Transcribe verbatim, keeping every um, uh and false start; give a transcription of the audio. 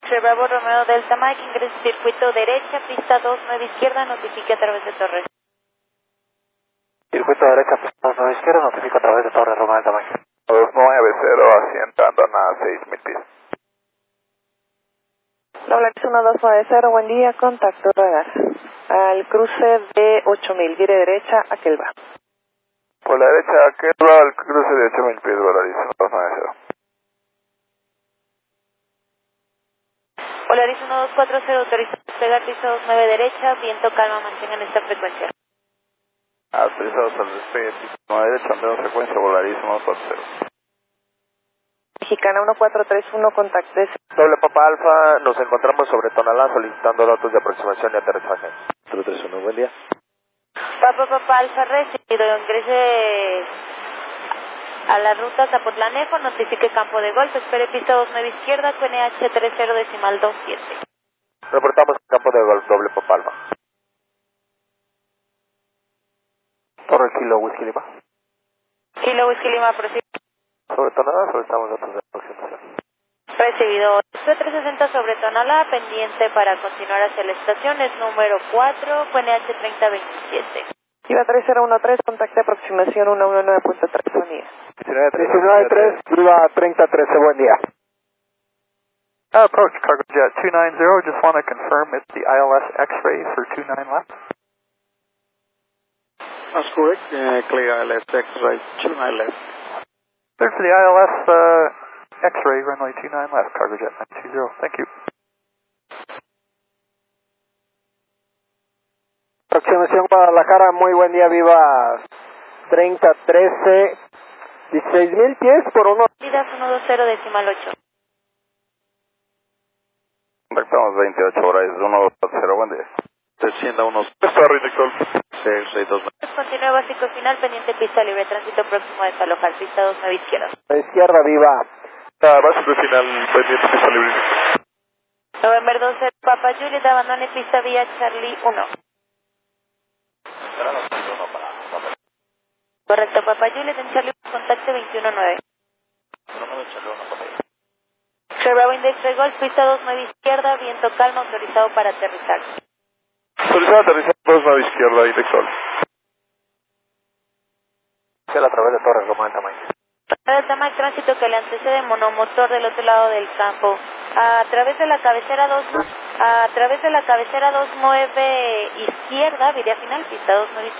Bravo Romeo Delta Mike, ingrese circuito derecha, pista dos nueve izquierda, notifique a través de Torres. Circuito derecha, pista dos nueve izquierda, notifique a través de Torres Romeo Delta Mike. dos nueve cero, asientando a seis mil pies. Doblex uno dos nueve cero, buen día, contacto radar. Al cruce de ocho mil, vire derecha, aquel va. Por la derecha, aquel va al cruce de ocho mil pies, Volaris uno dos nueve cero. Polaris uno dos cuatro cero, autorizado a despegar, pista dos nueve derecha, viento calma, mantengan esta frecuencia. Autorizados al despegue, pista nueve derecha, andemos frecuencia, Volaris uno dos cuatro cero. Mexicana uno cuatro tres uno, contacte. Doble Papa Alfa, nos encontramos sobre Tonalá solicitando datos de aproximación y aterrizaje. tres tres uno, buen día. Papa Papa Alfa recibido, ingrese a la ruta Zapotlanejo, notifique campo de golf, espere pista dos nueve izquierda, Q N H tres cero decimal dos siete. Reportamos campo de golf, doble Papa Alfa. Torre Kilo Whisky Lima. Kilo Whisky Lima, prosigue. Sobre Tonalá solicitamos datos de aproximación. Recibido. C trescientos sesenta sobre Tonalá, pendiente para continuar hacia la estación, es número cuatro, Q N H treinta veintisiete. Viva tres cero uno tres, contacte aproximación ciento diecinueve punto tres, buen día. diecinueve tres, Viva treinta trece, buen día. Uh, approach Cargojet two nine zero, just want to confirm it's the I L S X-ray for two nine left. That's correct, uh, clear I L S X-ray two nine left. Clear for the I L S uh, X-ray, runway two nine left, Cargojet nine two zero, thank you. Aproximación Guadalajara, muy buen día, Viva treinta trece, dieciséis mil pies por uno. Vidas uno dos cero decimal ocho. Contactamos veintiocho horas, uno dos cuatro cero, buen día. Descienda unos Sorry, Nicole. seis seis dos. Continúa básico final, pendiente pista libre, tránsito próximo a desalojar, pista dos nueve izquierda. A la izquierda, Viva. Ah, básico final, pendiente pista libre. November doce, Papa Juliet, abandone pista vía Charlie uno. Correcto, Papa Juliet en Charlie uno, contacte veintiuno nueve. Bravo Index de Golf, pista dos nueve izquierda, viento calma, autorizado para aterrizar. Autorizado aterrizar dos nueve izquierda, Indexol. A través de Torres Romeo Delta Mike. Delta Mike, tránsito que le antecede monomotor del otro lado del campo. A través de la cabecera dos, a través de la cabecera dos nueve izquierda, vía final, pista dos nueve izquierda.